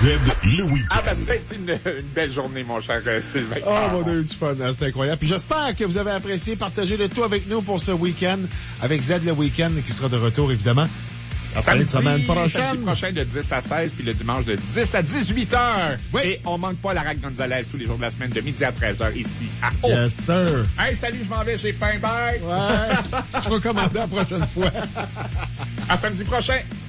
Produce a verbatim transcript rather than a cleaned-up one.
Z le week-end. Ah, ben, ça a été une, une belle journée, mon cher euh, Sylvain. Oh, mon Dieu, du fun. C'est incroyable. Puis j'espère que vous avez apprécié. Partagez le tout avec nous pour ce week-end. Avec Z le week-end qui sera de retour, évidemment. La fin de semaine prochaine. Samedi prochain de dix à seize, puis le dimanche de dix à dix-huit heures. Oui. Et on manque pas la Rac Gonzalez tous les jours de la semaine de midi à treize heures ici à O. Yes, sir. Hey, salut, je m'en vais, j'ai faim, bye. Ouais. Tu seras commandé la prochaine fois. À samedi prochain.